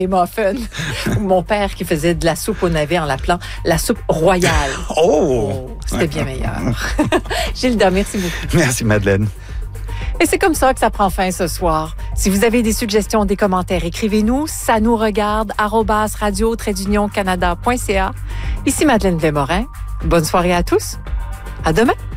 les muffins. Mon père qui faisait de la soupe au navet en l'appelant la soupe royale. C'était bien meilleur. Gilda, merci beaucoup. Merci, Madeleine. Et c'est comme ça que ça prend fin ce soir. Si vous avez des suggestions, des commentaires, écrivez-nous. Ça nous regarde, @radio-canada.ca. Ici Madeleine Blais-Morin. Bonne soirée à tous. À demain.